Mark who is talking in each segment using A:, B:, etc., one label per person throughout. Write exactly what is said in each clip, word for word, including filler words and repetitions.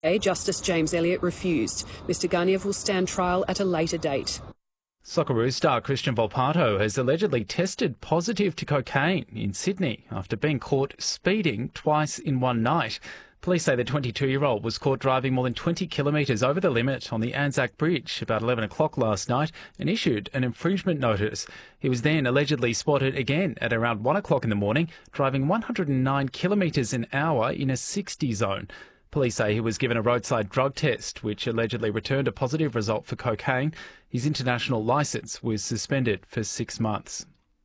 A: Justice James Elliott refused. Mister Ganiev will stand trial at a later date.
B: Socceroos star Christian Volpato has allegedly tested positive to cocaine in Sydney after being caught speeding twice in one night. Police say the twenty-two-year-old was caught driving more than twenty kilometres over the limit on the Anzac Bridge about eleven o'clock last night and issued an infringement notice. He was then allegedly spotted again at around one o'clock in the morning, driving one hundred nine kilometres an hour in a sixty zone. Police say he was given a roadside drug test, which allegedly returned a positive result for cocaine. His international licence was suspended for six months.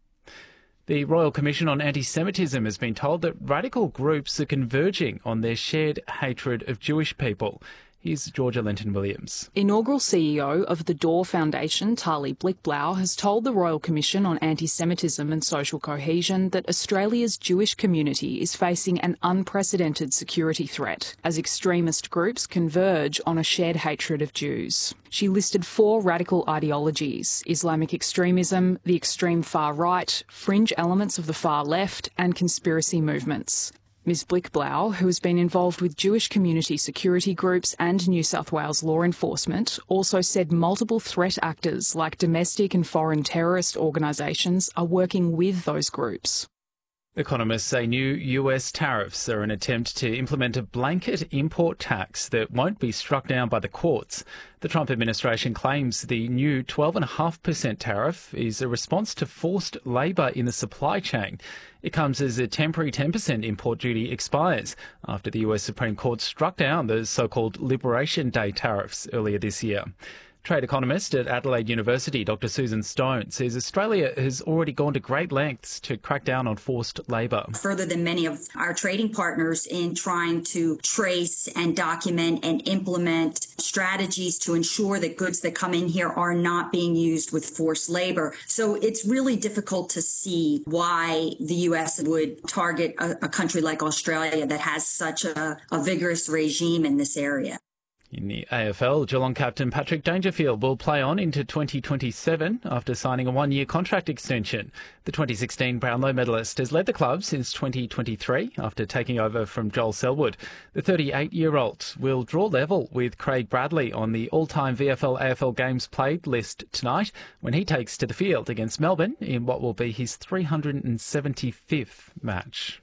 B: The Royal Commission on Anti-Semitism has been told that radical groups are converging on their shared hatred of Jewish people. Here's Georgia Lenton-Williams.
C: Inaugural C E O of the Door Foundation, Tali Blickblau, has told the Royal Commission on Anti-Semitism and Social Cohesion that Australia's Jewish community is facing an unprecedented security threat as extremist groups converge on a shared hatred of Jews. She listed four radical ideologies: Islamic extremism, the extreme far right, fringe elements of the far left, and conspiracy movements. Miz Blickblau, who has been involved with Jewish community security groups and New South Wales law enforcement, also said multiple threat actors like domestic and foreign terrorist organisations are working with those groups.
B: Economists say new U S tariffs are an attempt to implement a blanket import tax that won't be struck down by the courts. The Trump administration claims the new twelve point five percent tariff is a response to forced labour in the supply chain. It comes as a temporary ten percent import duty expires after the U S Supreme Court struck down the so-called Liberation Day tariffs earlier this year. Trade economist at Adelaide University, Doctor Susan Stone, says Australia has already gone to great lengths to crack down on forced labour.
D: Further than many of our trading partners in trying to trace and document and implement strategies to ensure that goods that come in here are not being used with forced labour. So it's really difficult to see why the U S would target a, a country like Australia that has such a, a vigorous regime in this area.
B: In the A F L, Geelong captain Patrick Dangerfield will play on into twenty twenty-seven after signing a one-year contract extension. The twenty sixteen Brownlow medalist has led the club since twenty twenty-three after taking over from Joel Selwood. The thirty-eight-year-old will draw level with Craig Bradley on the all-time V F L A F L games played list tonight when he takes to the field against Melbourne in what will be his three hundred seventy-fifth match.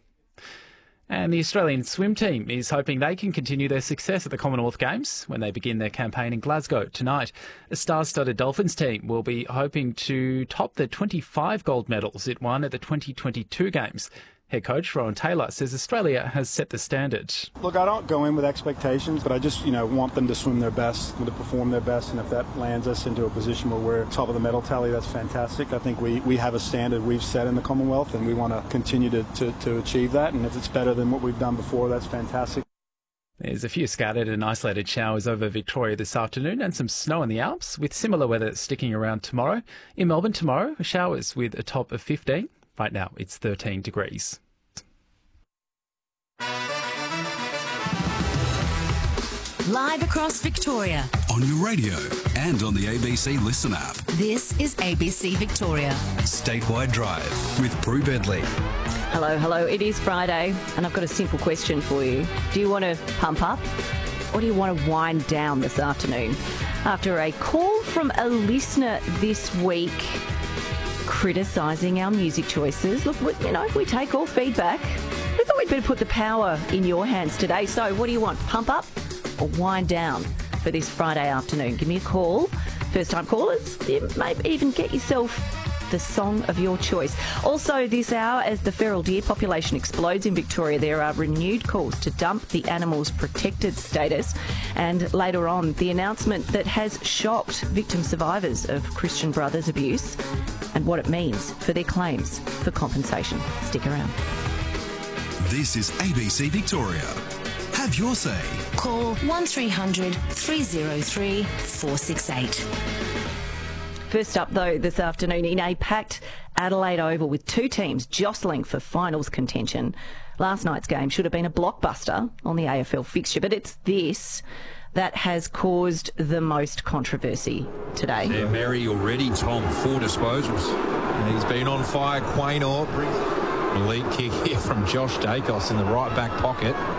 B: And the Australian swim team is hoping they can continue their success at the Commonwealth Games when they begin their campaign in Glasgow tonight. A star-studded Dolphins team will be hoping to top the twenty-five gold medals it won at the twenty twenty-two Games. Head coach Rowan Taylor says Australia has set the standard.
E: Look, I don't go in with expectations, but I just, you know, want them to swim their best, to perform their best, and if that lands us into a position where we're top of the medal tally, that's fantastic. I think we, we have a standard we've set in the Commonwealth, and we want to continue to, to, to achieve that, and if it's better than what we've done before, that's fantastic.
B: There's a few scattered and isolated showers over Victoria this afternoon and some snow in the Alps, with similar weather sticking around tomorrow. In Melbourne tomorrow, showers with a top of fifteen. Right now, it's thirteen degrees.
F: Live across Victoria.
G: On your radio and on the A B C Listen app.
F: This is A B C Victoria.
G: Statewide Drive with Prue Bentley.
H: Hello, hello. It is Friday and I've got a simple question for you. Do you want to pump up or do you want to wind down this afternoon? After a call from a listener this week criticising our music choices. Look, we, you know, we take all feedback. We thought we'd better put the power in your hands today. So what do you want? Pump up or wind down for this Friday afternoon? Give me a call. First time callers, you may even get yourself the song of your choice. Also this hour, as the feral deer population explodes in Victoria, there are renewed calls to dump the animal's protected status. And later on, the announcement that has shocked victim survivors of Christian Brothers abuse and what it means for their claims for compensation. Stick around.
G: This is A B C Victoria. Have your say.
F: Call one three hundred three oh three four six eight.
H: First up, though, this afternoon in a packed Adelaide Oval with two teams jostling for finals contention. Last night's game should have been a blockbuster on the A F L fixture, but it's this that has caused the most controversy today.
I: Yeah, Mary already, Tom, four disposals. And he's been on fire. Quaynor brings an elite kick here from Josh Dacos in the right back pocket.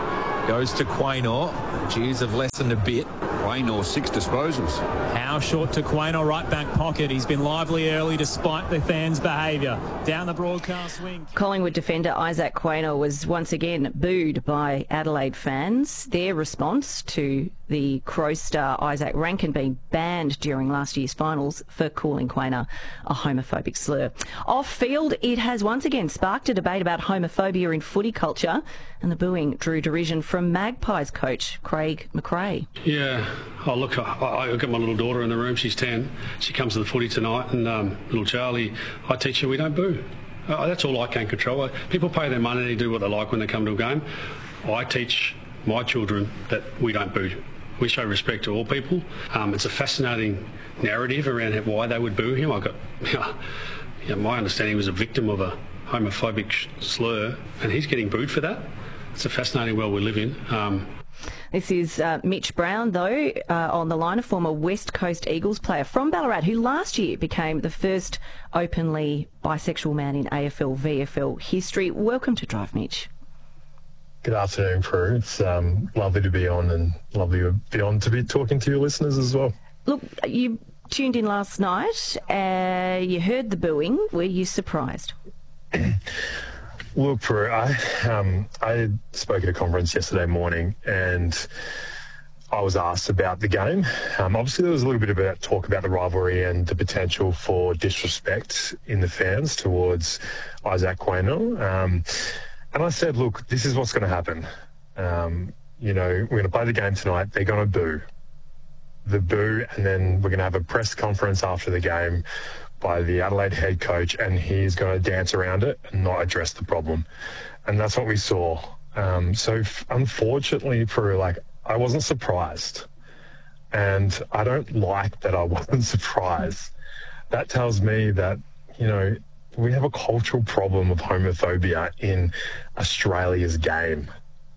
I: Goes to Quaynor. The Jews have lessened a bit.
J: Quaynor, six disposals.
K: Howe short to Quaynor, right back pocket. He's been lively early despite the fans' behaviour. Down the broadcast wing.
H: Collingwood defender Isaac Quaynor was once again booed by Adelaide fans. Their response to the Crow star Isaac Rankin being banned during last year's finals for calling Quaynor a homophobic slur. Off-field, it has once again sparked a debate about homophobia in footy culture, and the booing drew derision from Magpies coach Craig McRae.
L: Yeah, oh look, I, I got my little daughter in the room, she's ten. She comes to the footy tonight, and um, little Charlie, I teach her we don't boo. Uh, that's all I can control. People pay their money, they do what they like when they come to a game. I teach my children that we don't boo. We show respect to all people. Um, it's a fascinating narrative around why they would boo him. I got, you know, my understanding he was a victim of a homophobic slur, and he's getting booed for that. It's a fascinating world we live in. Um,
H: This is uh, Mitch Brown, though, uh, on the line, a former West Coast Eagles player from Ballarat, who last year became the first openly bisexual man in A F L V F L history. Welcome to Drive, Mitch.
M: Good afternoon, Prue. It's um, lovely to be on, and lovely to be on to be talking to your listeners as well.
H: Look, you tuned in last night. Uh, you heard the booing. Were you surprised?
M: Look, Prue, I, um, I spoke at a conference yesterday morning, and I was asked about the game. Um, obviously, there was a little bit about talk about the rivalry and the potential for disrespect in the fans towards Isaac Quaynor. Um, and I said, look, this is what's going to happen. Um, you know, we're going to play the game tonight. They're going to boo. The boo, and then we're going to have a press conference after the game by the Adelaide head coach, and he's going to dance around it and not address the problem. And that's what we saw. Um, so f- unfortunately, for like, I wasn't surprised. And I don't like that I wasn't surprised. That tells me that, you know, we have a cultural problem of homophobia in Australia's game.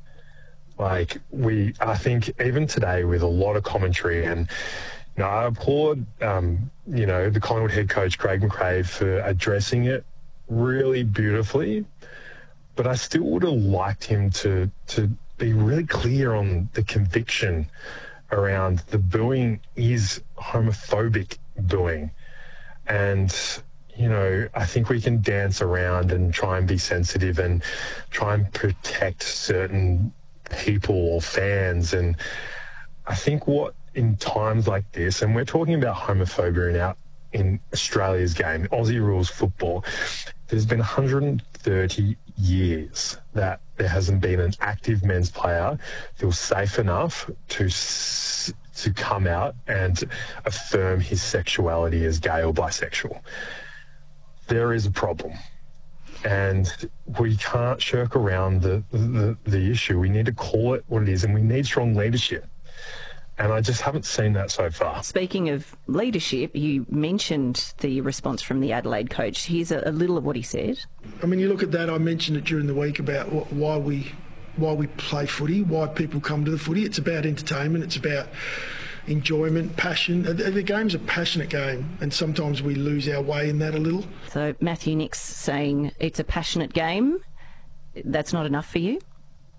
M: Like, we, I think even today with a lot of commentary, and you know, I applaud, um, you know, the Collingwood head coach, Craig McRae, for addressing it really beautifully. But I still would have liked him to, to be really clear on the conviction around the booing is homophobic booing. And, you know, I think we can dance around and try and be sensitive and try and protect certain people or fans. And I think what, in times like this, and we're talking about homophobia in, our, in Australia's game, Aussie rules football, there's been one hundred thirty years that there hasn't been an active men's player feel safe enough to to come out and affirm his sexuality as gay or bisexual. There is a problem. And we can't shirk around the, the, the issue. We need to call it what it is, and we need strong leadership. And I just haven't seen that so far.
H: Speaking of leadership, you mentioned the response from the Adelaide coach. Here's a, a little of what he said.
N: I mean, you look at that, I mentioned it during the week about what, why we why we play footy, why people come to the footy. It's about entertainment, it's about enjoyment, passion. The, the game's a passionate game, and sometimes we lose our way in that a little.
H: So Matthew Nicks saying it's a passionate game. That's not enough for you?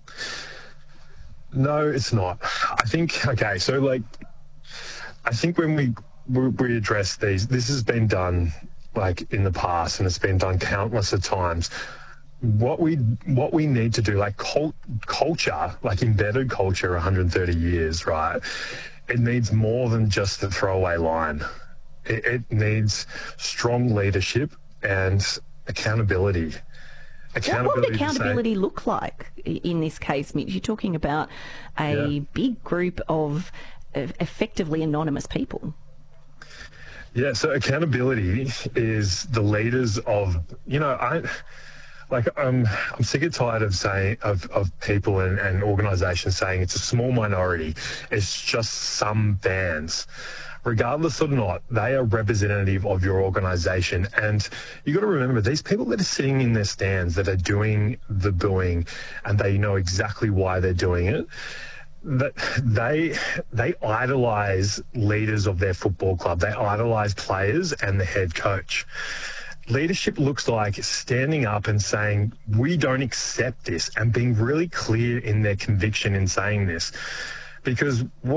M: No, it's not. I think, okay, so like, I think when we we address these, this has been done like in the past, and it's been done countless of times. What we what we need to do, like cult, culture, like embedded culture, one hundred thirty years, right? It needs more than just the throwaway line. It, it needs strong leadership and accountability.
H: What would accountability look like in this case, Mitch? You're talking about a yeah. big group of effectively anonymous people.
M: Yeah, so accountability is the leaders of, you know, I like I'm I'm sick and tired of saying of, of people and, and organisations saying it's a small minority. It's just some fans. Regardless or not, they are representative of your organisation. And you got to remember, these people that are sitting in their stands that are doing the booing, and they know exactly why they're doing it, that they they idolise leaders of their football club. They idolise players and the head coach. leadership looks like standing up and saying, we don't accept this, and being really clear in their conviction in saying this. Because what